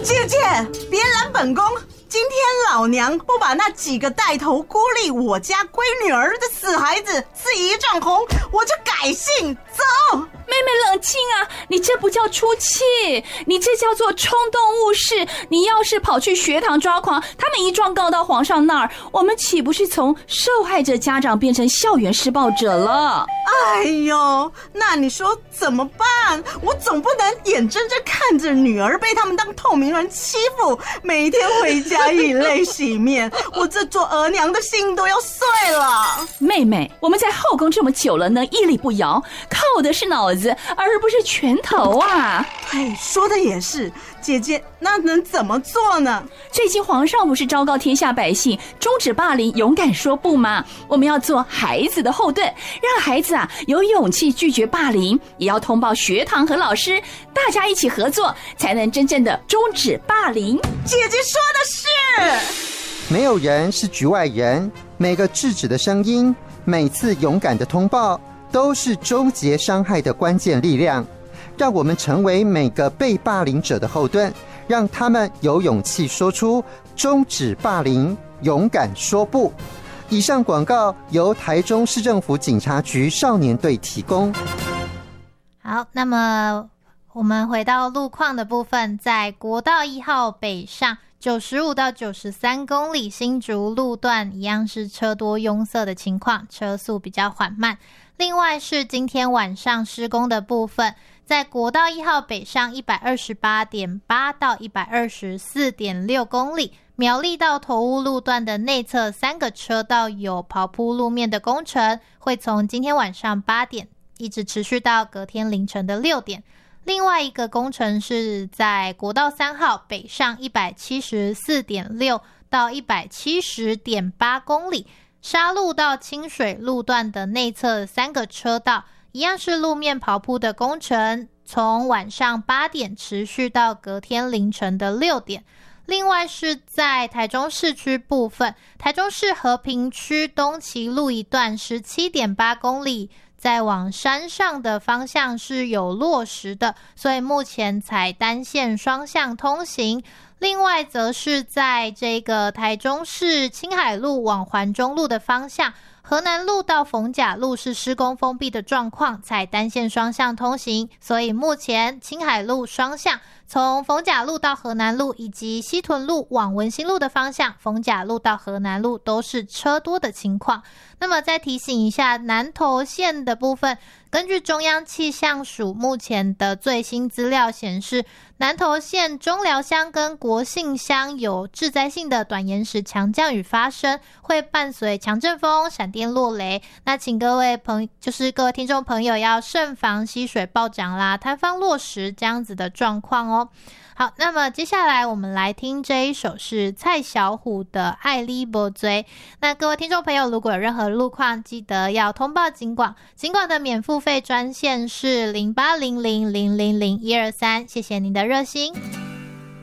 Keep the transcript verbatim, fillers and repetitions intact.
姐姐，别拦本宫！今天老娘不把那几个带头孤立我家闺女儿的死孩子赐一丈红，我就改姓。走！ 妹妹冷静啊，你这不叫出气，你这叫做冲动误事。你要是跑去学堂抓狂，他们一状告到皇上那儿，我们岂不是从受害者家长变成校园施暴者了？ 哎呦，那你说怎么办？我总不能眼睁睁看着女儿被他们当透明人欺负，每天回家以泪洗面，我这做额娘的心都要碎了。 妹妹，我们在后宫这么久了，能屹立不摇，靠的是脑子，而不是拳头啊！ 哎，说的也是，姐姐，那能怎么做呢？ 最近皇上不是昭告天下百姓，终止霸凌，勇敢说不吗？我们要做孩子的后盾，让孩子啊有勇气拒绝霸凌，也要通报学堂和老师，大家一起合作，才能真正的终止霸凌。 姐姐说的是， 没有人是局外人，每个制止的声音，每次勇敢的通报，都是终结伤害的关键力量。让我们成为每个被霸凌者的后盾，让他们有勇气说出终止霸凌，勇敢说不。以上广告由台中市政府警察局少年队提供。 好，那么我们回到路况的部分，在国道一号北上九十五到九十三公里新竹路段一样是车多拥塞的情况，车速比较缓慢。另外是今天晚上施工的部分，在国道一号北上 一百二十八点八 到 一百二十四点六 公里，苗栗到头屋路段的内侧三个车道有刨铺路面的工程，会从今天晚上八点一直持续到隔天凌晨的六点。另外一个工程是在国道三号北上 一百七十四点六 到 一百七十点八 公里，沙路到清水路段的内侧三个车道一样是路面刨铺的工程，从晚上八点持续到隔天凌晨的六点。另外是在台中市区部分，台中市和平区东旗路一段 十七点八 公里，在往山上的方向是有落石的，所以目前采单线双向通行。另外则是在这个台中市青海路往环中路的方向，河南路到逢甲路是施工封闭的状况，采单线双向通行，所以目前青海路双向从逢甲路到河南路以及西屯路往文心路的方向，逢甲路到河南路都是车多的情况。那么再提醒一下南投县的部分，根据中央气象署目前的最新资料显示，南投县中寮乡跟国姓乡有致灾性的短延时强降雨发生，会伴随强阵风、闪电落雷。那请各位朋就是各位听众朋友要慎防溪水暴涨啦、塌方落石这样子的状况哦。好，那么接下来我们来听这一首是蔡小虎的《爱你没追》。那各位听众朋友，如果有任何路况，记得要通报警广，警广的免付费专线是零八零零零零零一二三，谢谢您的热心。